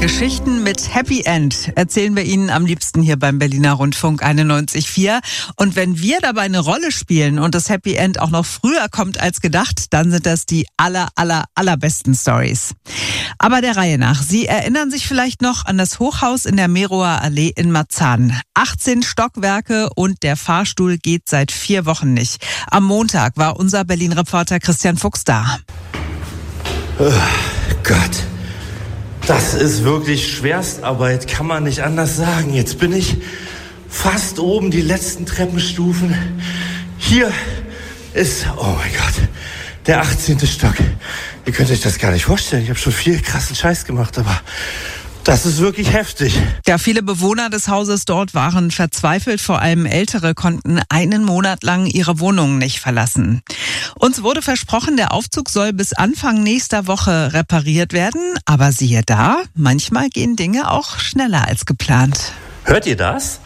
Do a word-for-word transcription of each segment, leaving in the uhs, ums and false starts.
Geschichten mit Happy End erzählen wir Ihnen am liebsten hier beim Berliner Rundfunk einundneunzig Komma vier. Und wenn wir dabei eine Rolle spielen und das Happy End auch noch früher kommt als gedacht, dann sind das die aller, aller, allerbesten Stories. Aber der Reihe nach. Sie erinnern sich vielleicht noch an das Hochhaus in der Merower Allee in Marzahn. achtzehn Stockwerke und der Fahrstuhl geht seit vier Wochen nicht. Am Montag war unser Berlin-Reporter Christian Fuchs da. Oh Gott. Das ist wirklich Schwerstarbeit, kann man nicht anders sagen. Jetzt bin ich fast oben, die letzten Treppenstufen. Hier ist, oh mein Gott, der achtzehnte Stock. Ihr könnt euch das gar nicht vorstellen. Ich habe schon viel krassen Scheiß gemacht, aber das ist wirklich heftig. Ja, viele Bewohner des Hauses dort waren verzweifelt. Vor allem Ältere konnten einen Monat lang ihre Wohnungen nicht verlassen. Uns wurde versprochen, der Aufzug soll bis Anfang nächster Woche repariert werden. Aber siehe da, manchmal gehen Dinge auch schneller als geplant. Hört ihr das?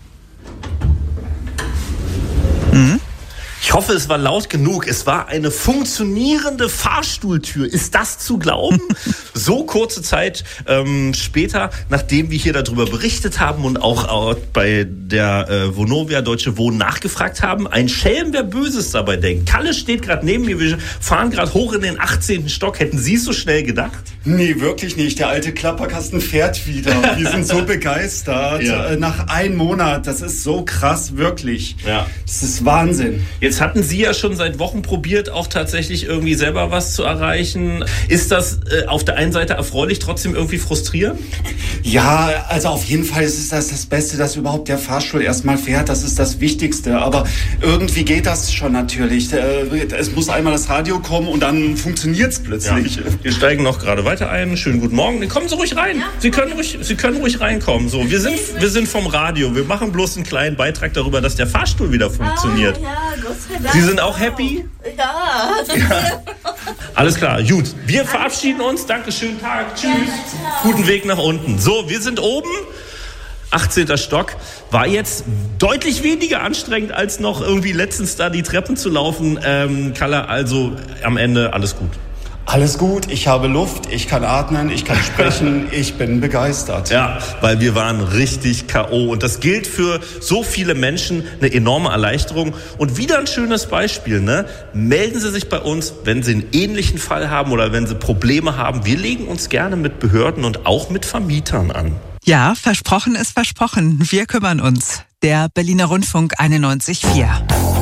Mhm. Ich hoffe, es war laut genug. Es war eine funktionierende Fahrstuhltür. Ist das zu glauben? So kurze Zeit ähm, später, nachdem wir hier darüber berichtet haben und auch, auch bei der äh, Vonovia Deutsche Wohnen nachgefragt haben. Ein Schelm, wer Böses dabei denkt. Kalle steht gerade neben mir. Wir fahren gerade hoch in den achtzehnten Stock. Hätten Sie es so schnell gedacht? Nee, wirklich nicht. Der alte Klapperkasten fährt wieder. Wir sind so begeistert. Ja. Nach einem Monat. Das ist so krass, wirklich. Ja. Das ist Wahnsinn. Jetzt hatten Sie ja schon seit Wochen probiert, auch tatsächlich irgendwie selber was zu erreichen. Ist das äh, auf der einen Seite erfreulich, trotzdem irgendwie frustrierend? Ja, also auf jeden Fall ist das das Beste, dass überhaupt der Fahrstuhl erstmal fährt. Das ist das Wichtigste. Aber irgendwie geht das schon natürlich. Es muss einmal das Radio kommen und dann funktioniert es plötzlich. Ja. Wir steigen noch gerade weiter ein. Schönen guten Morgen. Kommen Sie ruhig rein. Sie können ruhig, Sie können ruhig reinkommen. So, wir sind, wir sind vom Radio. Wir machen bloß einen kleinen Beitrag darüber, dass der Fahrstuhl wieder funktioniert. Ah, ja, Gott sei Dank. Sie sind auch happy? Ja. Ja. Alles klar, gut. Wir verabschieden uns. Dankeschön, Tag. Tschüss. Guten Weg nach unten. So, wir sind oben. achtzehnter Stock. War jetzt deutlich weniger anstrengend, als noch irgendwie letztens da die Treppen zu laufen. Ähm, Kalle, also am Ende alles gut. Alles gut, ich habe Luft, ich kann atmen, ich kann sprechen, ich bin begeistert. Ja, weil wir waren richtig K O und das gilt für so viele Menschen, eine enorme Erleichterung. Und wieder ein schönes Beispiel, ne? Melden Sie sich bei uns, wenn Sie einen ähnlichen Fall haben oder wenn Sie Probleme haben. Wir legen uns gerne mit Behörden und auch mit Vermietern an. Ja, versprochen ist versprochen. Wir kümmern uns. Der Berliner Rundfunk einundneunzig Komma vier.